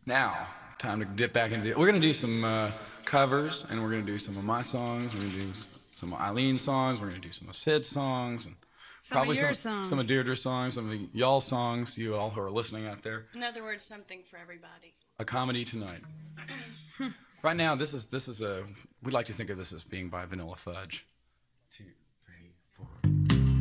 Now, time to dip back into the. We're going to do some covers, and we're going to do some of my songs. We're going to do some of Eileen's songs. We're going to do some of Sid's songs, and Some probably of your songs. some of Deirdre's songs, some of y'all's songs, you all who are listening out there. In other words, something for everybody. A comedy tonight. Right now, this is a. We'd like to think of this as being by Vanilla Fudge. To